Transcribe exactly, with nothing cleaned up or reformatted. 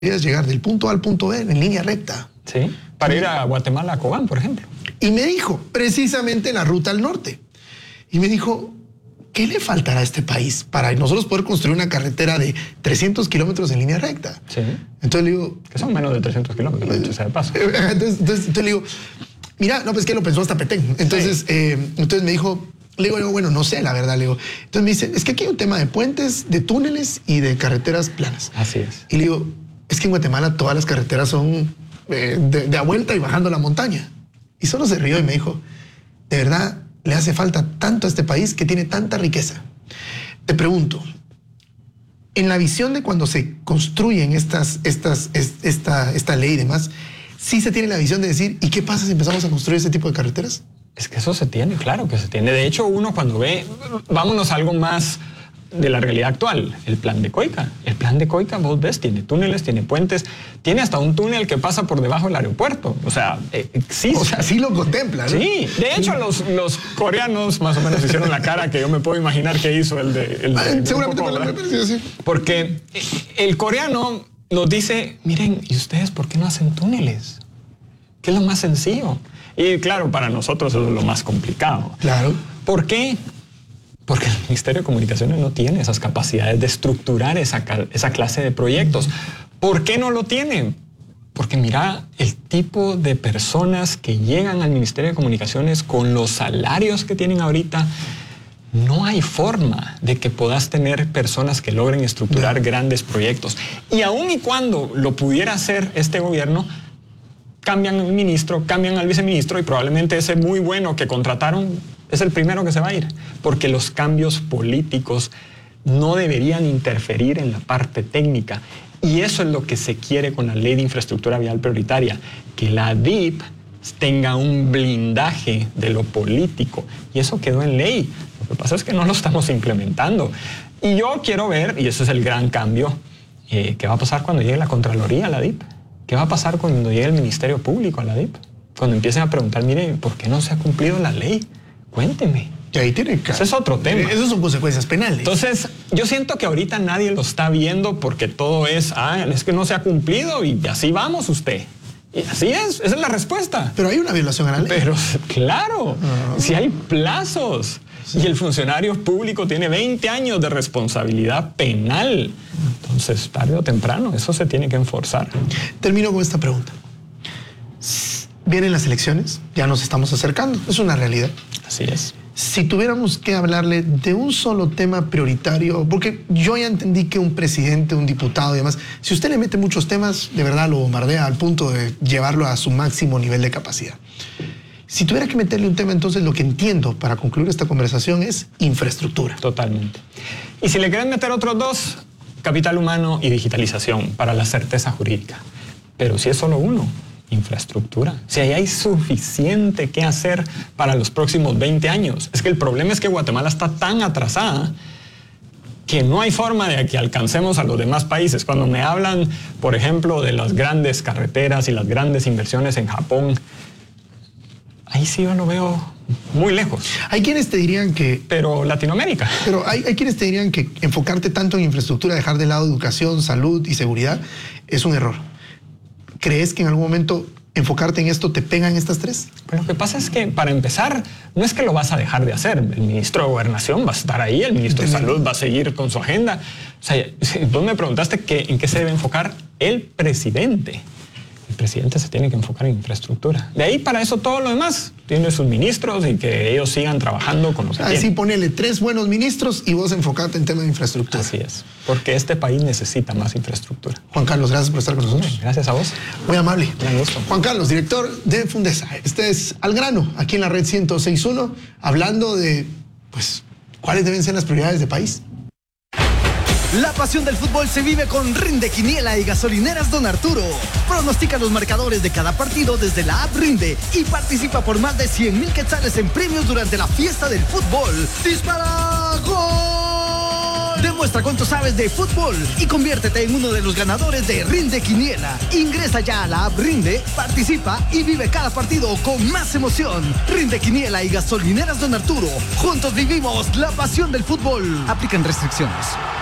llegar del punto A al punto B en línea recta. Sí, para ir a Guatemala, a Cobán, por ejemplo. Y me dijo, precisamente la ruta al norte. Y me dijo, ¿qué le faltará a este país para nosotros poder construir una carretera de trescientos kilómetros en línea recta? Sí. Entonces le digo... Que son menos de trescientos kilómetros, dicho sea de paso. Entonces, entonces, entonces le digo, mira, no, pues que lo pensó hasta Petén. Entonces, sí. eh, entonces me dijo... Le digo, le digo, bueno, no sé, la verdad, le digo. Entonces me dice, es que aquí hay un tema de puentes, de túneles y de carreteras planas. Así es. Y le digo, es que en Guatemala todas las carreteras son eh, de, de a vuelta y bajando la montaña. Y solo se rió y me dijo, de verdad, le hace falta tanto a este país que tiene tanta riqueza. Te pregunto, en la visión de cuando se construyen estas, estas, es, esta, esta ley y demás, ¿sí se tiene la visión de decir, ¿y qué pasa si empezamos a construir ese tipo de carreteras? Es que eso se tiene, claro que se tiene. De hecho, uno cuando ve, vámonos a algo más de la realidad actual, el plan de Coica. El plan de Coica, vos ves, tiene túneles, tiene puentes, tiene hasta un túnel que pasa por debajo del aeropuerto. O sea, existe. O sea, sí lo contemplan, ¿no? Sí, de hecho, los, los coreanos más o menos hicieron la cara que yo me puedo imaginar que hizo el de... El de, de Seguramente poco, me pareció así. Porque el coreano nos dice, miren, ¿y ustedes por qué no hacen túneles? ¿Qué es lo más sencillo? Y claro, para nosotros eso es lo más complicado. Claro. ¿Por qué? Porque el Ministerio de Comunicaciones no tiene esas capacidades de estructurar esa, esa clase de proyectos. ¿Por qué no lo tiene? Porque mira, el tipo de personas que llegan al Ministerio de Comunicaciones con los salarios que tienen ahorita, no hay forma de que puedas tener personas que logren estructurar no. grandes proyectos. Y aun y cuando lo pudiera hacer este gobierno, cambian el ministro, cambian al viceministro y probablemente ese muy bueno que contrataron es el primero que se va a ir, porque los cambios políticos no deberían interferir en la parte técnica. Y eso es lo que se quiere con la Ley de Infraestructura Vial Prioritaria, que la D I P tenga un blindaje de lo político. Y eso quedó en ley. Lo que pasa es que no lo estamos implementando. Y yo quiero ver, y ese es el gran cambio, eh, ¿qué va a pasar cuando llegue la Contraloría a la D I P? ¿Qué va a pasar cuando llegue el Ministerio Público a la D I P? Cuando empiecen a preguntar, mire, ¿por qué no se ha cumplido la ley? Cuénteme. Y ahí tiene que... Ese es otro tema. Esas son consecuencias penales. Entonces, yo siento que ahorita nadie lo está viendo porque todo es, ah, es que no se ha cumplido y así vamos usted. Y así es, esa es la respuesta. Pero hay una violación a la ley. Pero claro, uh-huh. si hay plazos. Sí. Y el funcionario público tiene veinte años de responsabilidad penal. Entonces, tarde o temprano, eso se tiene que enforzar. Termino con esta pregunta. Vienen las elecciones, ya nos estamos acercando, es una realidad. Así es. Si tuviéramos que hablarle de un solo tema prioritario, porque yo ya entendí que un presidente, un diputado y demás, si usted le mete muchos temas, de verdad lo bombardea al punto de llevarlo a su máximo nivel de capacidad. Si tuviera que meterle un tema, entonces lo que entiendo para concluir esta conversación es infraestructura. Totalmente. Y si le quieren meter otros dos, capital humano y digitalización para la certeza jurídica. Pero si es solo uno, infraestructura. Si ahí hay suficiente que hacer para los próximos veinte años. Es que el problema es que Guatemala está tan atrasada que no hay forma de que alcancemos a los demás países. Cuando me hablan, por ejemplo, de las grandes carreteras y las grandes inversiones en Japón, ahí sí yo lo veo muy lejos. Hay quienes te dirían que... Pero Latinoamérica. Pero hay, hay quienes te dirían que enfocarte tanto en infraestructura, dejar de lado educación, salud y seguridad, es un error. ¿Crees que en algún momento enfocarte en esto te pegan estas tres? Pero lo que pasa es que, para empezar, no es que lo vas a dejar de hacer. El ministro de Gobernación va a estar ahí, el ministro de Salud va a seguir con su agenda. O sea, vos me preguntaste que, en qué se debe enfocar el presidente. El presidente se tiene que enfocar en infraestructura. De ahí para eso todo lo demás. Tiene sus ministros y que ellos sigan trabajando con lo que Así tienen. ponele tres buenos ministros y vos enfocate en tema de infraestructura. Así es. Porque este país necesita más infraestructura. Juan Carlos, gracias por estar con nosotros. Gracias a vos. Muy amable. Gran gusto. Juan Carlos, director de Fundesa. Este es Al Grano, aquí en la red ciento seis punto uno, hablando de, pues, cuáles deben ser las prioridades del país. La pasión del fútbol se vive con Rinde Quiniela y Gasolineras Don Arturo. Pronostica los marcadores de cada partido desde la app Rinde y participa por más de cien mil quetzales en premios durante la fiesta del fútbol. ¡Dispara! ¡Gol! Demuestra cuánto sabes de fútbol y conviértete en uno de los ganadores de Rinde Quiniela. Ingresa ya a la app Rinde, participa y vive cada partido con más emoción. Rinde Quiniela y Gasolineras Don Arturo. Juntos vivimos la pasión del fútbol. Aplican restricciones.